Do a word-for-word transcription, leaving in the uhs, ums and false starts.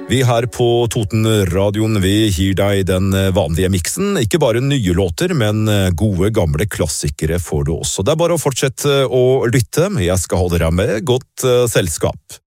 Vi her på Toten-radioen, vi gir deg den vanlige miksen. Ikke bare nye låter, men gode gamle klassikere får du også. Det er bare å fortsette å lytte. Jeg skal holde deg med godt selskap.